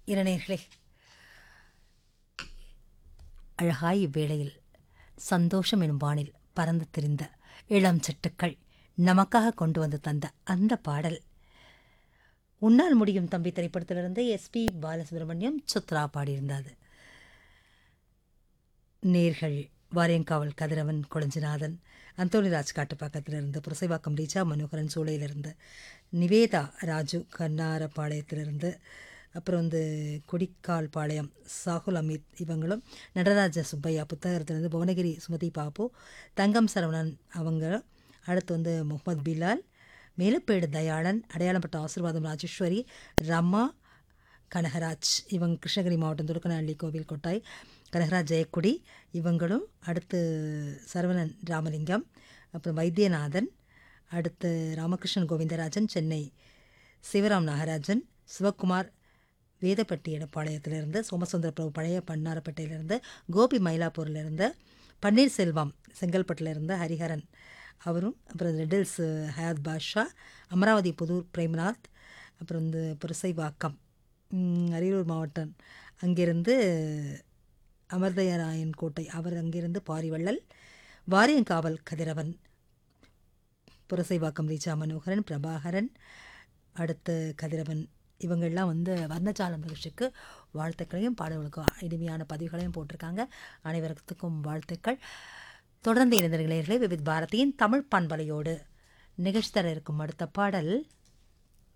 இளைஞர்களே, அழகாய் இவ்வேளையில் சந்தோஷம் எனும் வானில் பறந்து திரிந்த இளம் சிட்டுக்கள் நமக்காக கொண்டு வந்து தந்த அந்த பாடல் உன்னால் முடியும் தம்பி திரைப்படத்திலிருந்து எஸ்பி பாலசுப்ரமணியம் சித்ரா பாடியிருந்தது. நேர்கள் வாரியங்காவல் கதிரவன் கொளஞ்சிநாதன், அந்தோணிராஜ் காட்டுப்பாக்கத்திலிருந்து, புரசைவாக்கம் ரீஜா மனோகரன் சூளையிலிருந்து, நிவேதா ராஜு கண்ணாரப்பாளையத்திலிருந்து, அப்புறம் கொடிக்கால் பாளையம் சாகுல் அமீத், இவங்களும் நடராஜ சுப்பையா புத்தகத்திலிருந்து, புவனகிரி சுமதி பாபு, தங்கம் சரவணன் அவங்க, அடுத்து முகமது பிலால், மேலப்பேடு தயாளன், அடையாளப்பட்ட ஆசீர்வாதம் ராஜேஸ்வரி, ரமா கனகராஜ், இவங்க கிருஷ்ணகிரி மாவட்டம் துடுக்கநல்லி கோவில் கொட்டாய், கனகராஜ் ஜெயக்குடி இவங்களும், அடுத்து சரவணன் ராமலிங்கம், அப்புறம் வைத்தியநாதன், அடுத்து ராமகிருஷ்ணன் கோவிந்தராஜன், சென்னை சிவராம் நாகராஜன், சிவக்குமார் வேதப்பட்டி எடப்பாளையத்திலிருந்து, சோமசுந்தர பிரபு பழைய பன்னாரப்பட்டையிலிருந்து, கோபி மயிலாப்பூர்லேருந்து, பன்னீர்செல்வம் செங்கல்பட்டிலிருந்து, ஹரிஹரன் அவரும், அப்புறம் ரெட்டில்ஸ் ஹயாத் பாஷா, அமராவதி புதூர் பிரேம்நாத், அப்புறம் புரசைவாக்கம் அரியலூர் மாவட்டம் அங்கிருந்து அமர்தயராயன் கோட்டை அவர், அங்கிருந்து பாரிவள்ளல், வாரியங்காவல் கதிரவன், புரசைவாக்கம் ரீஜா மனோகரன், பிரபாகரன், அடுத்து கதிரவன், இவங்கள்லாம் வர்ணஜாலம் நிகழ்ச்சிக்கு வாழ்த்துக்களையும் பாடல்களுக்கும் இனிமையான பதிவுகளையும் போட்டிருக்காங்க. அனைவருக்கும் வாழ்த்துக்கள். தொடர்ந்து இணைந்தவர்களே, விவித் பாரதியின் தமிழ் பண்பலையோடு நிகழ்ச்சி தர இருக்கும் அடுத்த பாடல்